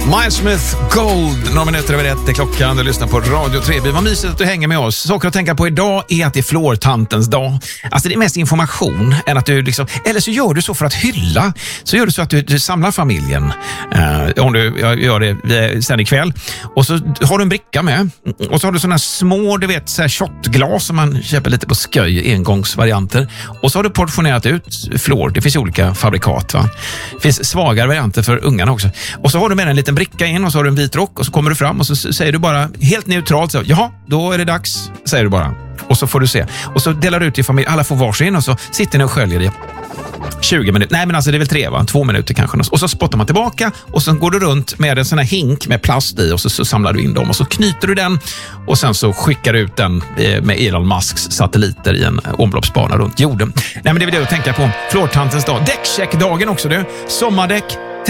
Miles Smith, Gold, några minuter över 1 är klockan. Du lyssnar på Radio 3. Vad mysigt att du hänger med oss. Saker att tänka på idag är att det är flårtantens dag. Alltså det är mest information än att du liksom... Eller så gör du så för att hylla. Så gör du så att du samlar familjen. Om du gör det sen ikväll. Och så har du en bricka med. Och så har du sådana små, du vet, så här shotglas som man köper lite på Sköj, engångsvarianter. Och så har du portionerat ut flår. Det finns olika fabrikat, va? Det finns svagare varianter för ungarna också. Och så har du med en liten bricka in och så har du en vit rock och så kommer du fram och så säger du bara helt neutralt så, jaha, då är det dags, säger du bara. Och så får du se. Och så delar du ut i familj, alla får varsin och så sitter ni och sköljer det. 20 minuter, nej men alltså det är väl 3 va? 2 minuter kanske. Och så spottar man tillbaka och sen går du runt med en sån här hink med plast i och så samlar du in dem och så knyter du den och sen så skickar du ut den med Elon Musks satelliter i en omloppsbana runt jorden. Nej men det är det att tänka på. Flårtantens dag. Däckcheckdagen också du. Sommardäck,